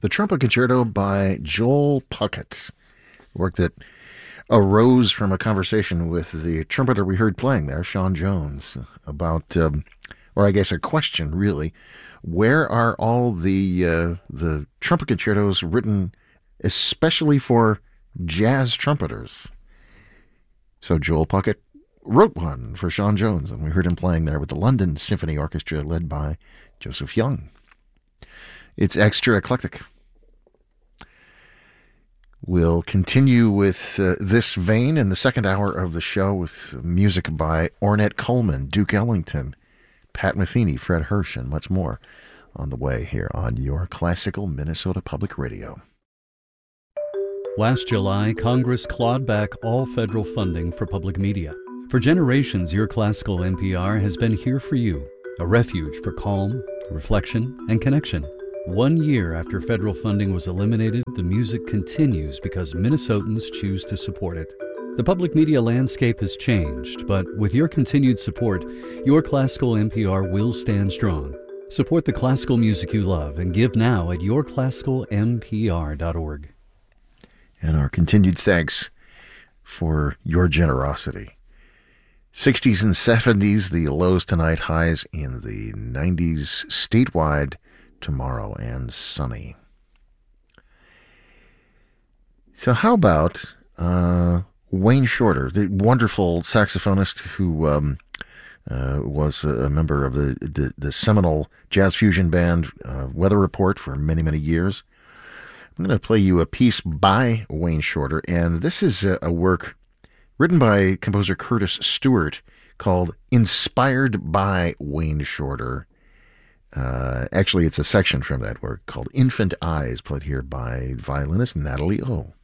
The Trumpet Concerto by Joel Puckett, work that arose from a conversation with the trumpeter we heard playing there, Sean Jones, about, or I guess a question really, where are all the trumpet concertos written especially for jazz trumpeters? So Joel Puckett wrote one for Sean Jones, and we heard him playing there with the London Symphony Orchestra led by Joseph Young. It's extra eclectic. We'll continue with this vein in the second hour of the show with music by Ornette Coleman, Duke Ellington, Pat Metheny, Fred Hirsch, and much more on the way here on your Classical Minnesota Public Radio. Last July, Congress clawed back all federal funding for public media. For generations, Your Classical NPR has been here for you, a refuge for calm, reflection, and connection. 1 year after federal funding was eliminated, the music continues because Minnesotans choose to support it. The public media landscape has changed, but with your continued support, Your Classical NPR will stand strong. Support the classical music you love and give now at yourclassicalnpr.org. And our continued thanks for your generosity. 60s and 70s, the lows tonight, highs in the 90s statewide tomorrow, and sunny. So how about Wayne Shorter, the wonderful saxophonist who was a member of the seminal jazz fusion band Weather Report for many, many years. I'm going to play you a piece by Wayne Shorter, and this is a work written by composer Curtis Stewart called Inspired by Wayne Shorter. Actually, it's a section from that work called Infant Eyes, played here by violinist Natalie O.